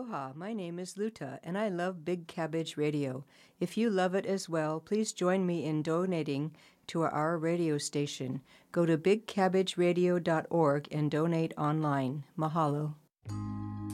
Aloha, my name is Luta, and I love Big Cabbage Radio. If you love it as well, please join me in donating to our radio station. Go to bigcabbageradio.org and donate online. Mahalo.